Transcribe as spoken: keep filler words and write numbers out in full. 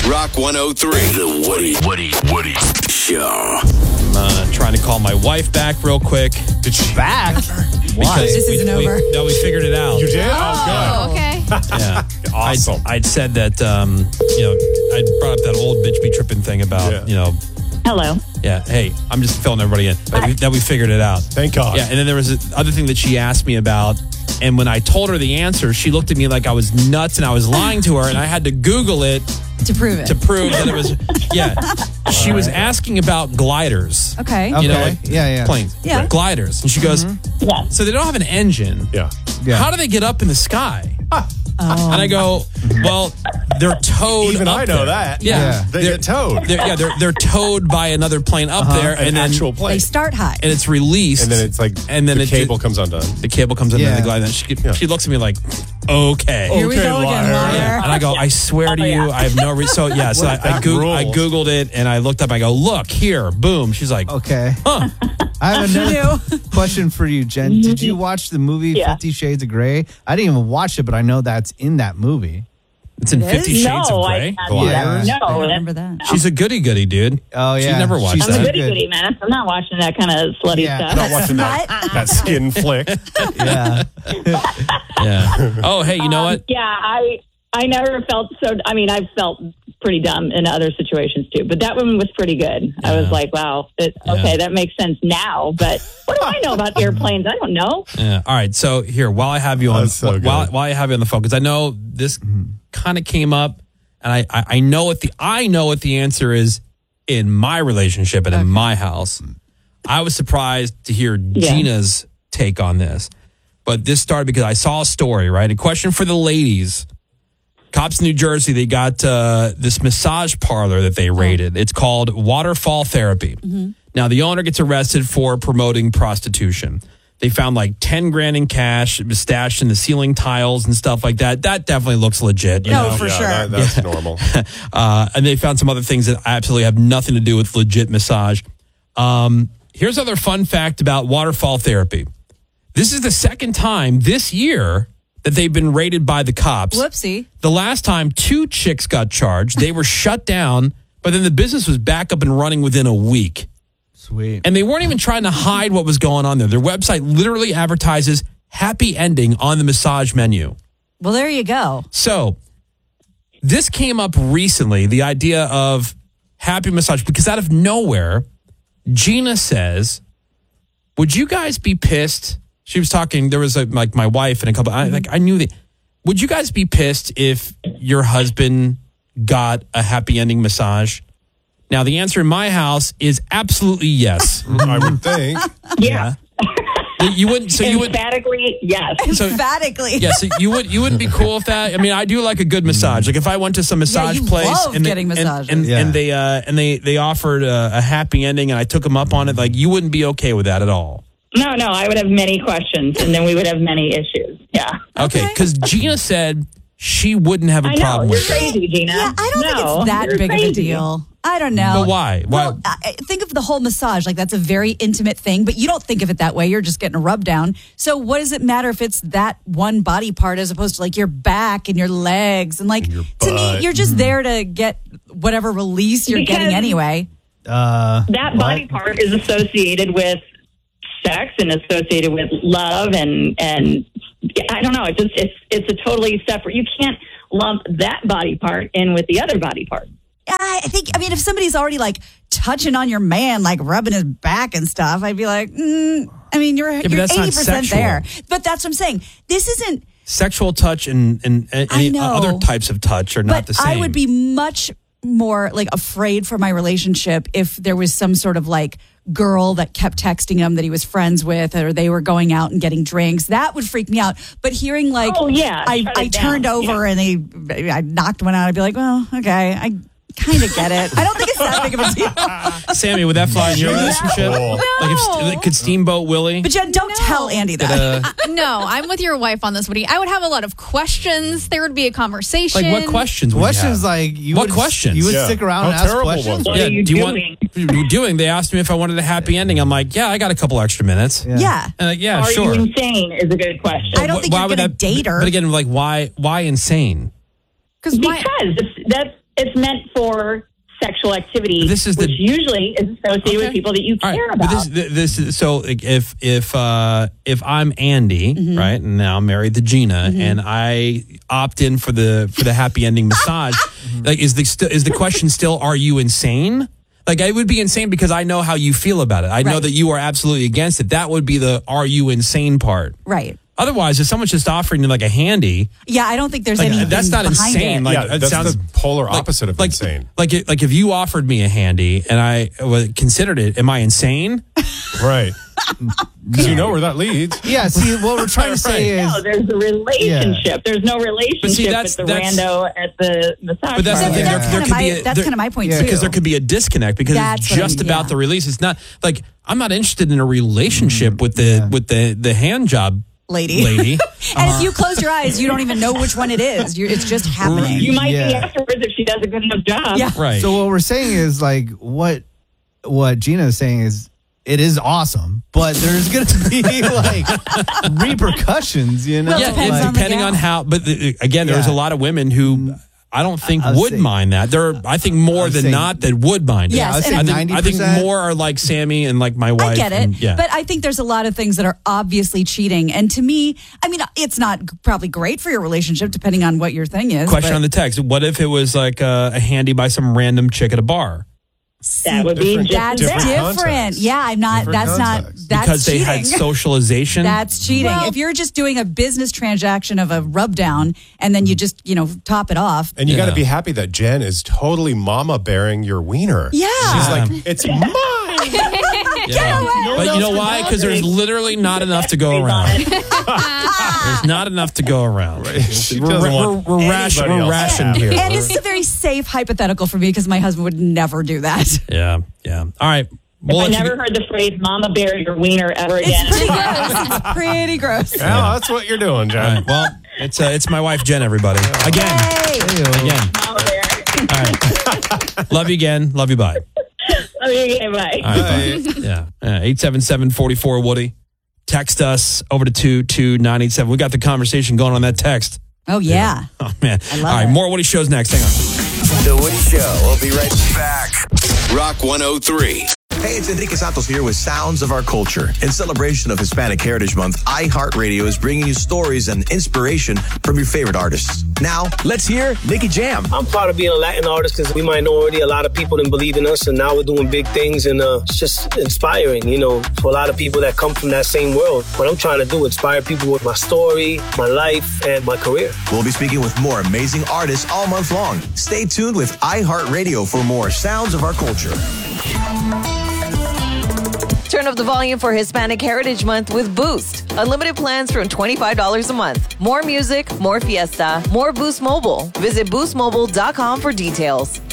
Rock one oh three. The Woody, Woody, Woody Show. I'm uh, trying to call my wife back real quick. Did she back? Why? This we, isn't we, over. No, we figured it out. You did? Oh, Oh, okay. Yeah. Awesome. I'd, I'd said that, um, you know, I brought up that old bitch be tripping thing about, Yeah. you know, Hello. yeah, hey, I'm just filling everybody in. That we, that we figured it out. Thank God. Yeah, and then there was a other thing that she asked me about. And when I told her the answer, she looked at me like I was nuts and I was lying to her. And I had to Google it To prove it. to prove that it was, yeah. She was asking about gliders. okay. You know, Okay. like Yeah, yeah. planes. Yeah. Gliders. And she goes, Yeah. so they don't have an engine. Yeah. Yeah. How do they get up in the sky? And I go, well, they're towed Even up I know there. that. Yeah. Yeah. They They're- get towed. They're, yeah, they're they're towed by another plane up there, An and then actual plane. They start high. and it's released, and then it's like and then the it cable ju- comes undone. the cable comes in, Yeah. and the glide. And she Yeah. she looks at me like, okay. Here we Okay, go again, liar. liar. Yeah. And I go, I swear to Oh, you, yeah. I have no reason. So yeah, so I, What I, that Goog- I rules. googled it and I looked up. I go, look here, boom. She's like, Okay. huh? I have another question for you, Jen. Did you watch the movie Yeah. Fifty Shades of Grey? I didn't even watch it, but I know that's in that movie. It's in It Fifty is? Shades no, of I Grey. haven't. Yeah. No, I that's- remember that. She's a goody goody, dude. Oh, yeah. She's never watched She's I'm a that. so goody good. goody, man. I'm not watching that kind of slutty Yeah. stuff. Not watching that, that skin flick. Yeah. Yeah. Oh, hey, you know Um, what? Yeah, I I never felt so. I mean, I've felt pretty dumb in other situations too, but that one was pretty good. I was Yeah. like, wow, it, Yeah. okay, that makes sense now. But what do I know about airplanes? I don't know. Yeah. All right. So here, while I have you on, That's so good. while while I have you on the phone, because I know this kind of came up, and I, I I know what the I know what the answer is in my relationship and in my house. I was surprised to hear Yeah. Gina's take on this, but this started because I saw a story. Right, a question for the ladies. Cops in New Jersey, they got uh, this massage parlor that they raided. It's called Waterfall Therapy. Now, the owner gets arrested for promoting prostitution. They found like ten grand in cash. It was stashed in the ceiling tiles and stuff like that. That definitely looks legit. You No, know? for yeah, sure. That, that's normal. Uh, and they found some other things that absolutely have nothing to do with legit massage. Um, here's another fun fact about Waterfall Therapy. This is the second time this year that they've been raided by the cops. Whoopsie. The last time two chicks got charged, they were shut down, but then the business was back up and running within a week. Sweet. And they weren't even trying to hide what was going on there. Their website literally advertises happy ending on the massage menu. Well, there you go. So this came up recently, the idea of happy massage, because out of nowhere, Gina says, would you guys be pissed? She was talking, there was a, like my wife and a couple, I, like I knew that. Would you guys be pissed if your husband got a happy ending massage? Now, the answer in my house is absolutely yes. I would think. Yeah, You wouldn't, so you would, emphatically, yes. so, Emphatically. yeah, so you would you wouldn't be cool with that. I mean, I do like a good massage. Like if I went to some massage you place love and they, getting and- massages. and, Yeah. and they uh, and they they offered a, a happy ending, and I took them up on it. Like you wouldn't be okay with that at all. No, no, I would have many questions, and then we would have many issues. Yeah, Okay, because Gina said she wouldn't have a I know. problem You're with it. crazy, Gina. Yeah, I don't no, think it's that you're big of a crazy. deal. I don't know. But why? Why? Well, I I think of the whole massage like that's a very intimate thing, but you don't think of it that way. You're just getting a rub down. So what does it matter if it's that one body part as opposed to like your back and your legs and like your to me, butt. you're just there to get whatever release you're Because- getting anyway. Uh, That what? body part is associated with sex and associated with love and and I don't know. It just it's it's a totally separate. You can't lump that body part in with the other body part. I think, I mean, if somebody's already like touching on your man, like rubbing his back and stuff, I'd be like, mm, I mean, you're, but you're that's not eighty percent sexual. there. But that's what I'm saying. This isn't, Sexual touch and, and, and I any know. other types of touch are not but the same. I would be much more like afraid for my relationship if there was some sort of like girl that kept texting him that he was friends with, or they were going out and getting drinks. That would freak me out. But hearing like, Oh, yeah, I, shut I it turned down. over and they, I knocked one out. I'd be like, well, okay, I kind of get it. I don't think it's that big of a deal. Sammy, would that fly in your relationship? Cool. Like, if, like, could Steamboat Willie? But Jen, don't tell Andy that. Uh, Uh, no, I'm with your wife on this, Woody. I would have a lot of questions. There would be a conversation. like, what questions would Questions you have? like you What would, questions? You would Yeah. stick around How and ask terrible questions. was it? What yeah, are you do you doing? want what are you doing? They asked me if I wanted a happy ending. I'm like, yeah, I got a couple extra minutes. Yeah. yeah. And like, yeah, Are sure. you insane? Is a good question. I don't think Why you're would going to that- date her. But again, like, why? Why insane? Because my because it's, that's it's meant for sexual activity, This is the- which usually is associated Okay. with people that you All care right, about. But this, this is so like, if if uh, if I'm Andy, Mm-hmm. right, and now I'm married to Gina, and I opt in for the for the happy ending massage, like is the st- is the question still, are you insane? Like, I would be insane because I know how you feel about it. I know Right. that you are absolutely against it. That would be the are you insane part. Right. Otherwise, if someone's just offering you like a handy, Yeah, I don't think there's like, anything that's not behind insane. it. Like, yeah, it that's sounds the polar like- opposite of like, insane. Like, it- like if you offered me a handy and I uh, considered it, am I insane? Right. Because you know where that leads. Yeah, see, what we're trying to say is no, there's a relationship. There's no relationship that's- with the that's- rando at the massage But that's the parlor. thing. That's There, there kind of could my be a, that's there- kind of my point Yeah. too. because there could be a disconnect because That's it's what I just mean, about yeah. the release. It's not like I'm not interested in a relationship with the with the the hand job lady. lady. And if you close your eyes, you don't even know which one it is. You're, it's just happening. You might be Yeah. afterwards if she does a good enough job. Yeah. Right. So what we're saying is like what what Gina is saying is it is awesome, but there's going to be like repercussions, you know? Well, yeah, depends it's on the depending gal. on how. But uh, again, there's Yeah. a lot of women who I don't think I was would saying- mind that. There, are, I think more was than saying- not that would mind it. Yes, I would say I think, I think ninety percent. more are like Sammy and like my wife. I get it. and- yeah. But I think there's a lot of things that are obviously cheating. And to me, I mean, it's not probably great for your relationship, depending on what your thing is. Question but on the text: what if it was like a, a handy by some random chick at a bar? That would be Different- just That's as Different bad. different. context. Yeah, I'm not. Different that's context. not. That's Because they cheating. had socialization. That's cheating. Well- if you're just doing a business transaction of a rub down and then you just, you know, top it off. And you got Yeah. to be happy that Jen is totally mama bearing your wiener. Yeah. She's like, it's mine. Yeah. away. But you know why? Because there's literally not enough to go around. There's not enough to go around. She We're, doesn't we're, want we're, ration, anybody we're else to rationed have here. it. And this is a very safe hypothetical for me because my husband would never do that. Yeah, yeah. All right. We'll I let you never get- heard the phrase "mama bear your wiener" ever again. It's pretty gross. It's pretty gross. Yeah, that's what you're doing, All Jen. right. Well, it's uh, it's my wife Jen. Everybody, again, Hey. again. Mama bear. All right. Love you again. Love you. Bye. Okay, bye. All right. Bye. Yeah. Uh, eight seven seven four four Woody. Text us over to two two nine eight seven. We got the conversation going on that text. Oh, yeah. Oh man. I love All right. it. More Woody shows next. Hang on. The Woody Show. We'll be right back. Rock one oh three. Hey, it's Enrique Santos here with Sounds of Our Culture. In celebration of Hispanic Heritage Month, iHeartRadio is bringing you stories and inspiration from your favorite artists. Now, let's hear Nicky Jam. I'm proud of being a Latin artist because we minority, a lot of people didn't believe in us, and now we're doing big things, and uh, it's just inspiring, you know, for a lot of people that come from that same world. What I'm trying to do, inspire people with my story, my life, and my career. We'll be speaking with more amazing artists all month long. Stay tuned with iHeartRadio for more Sounds of Our Culture. Turn up the volume for Hispanic Heritage Month with Boost. Unlimited plans from twenty-five dollars a month. More music, more fiesta, more Boost Mobile. Visit boost mobile dot com for details.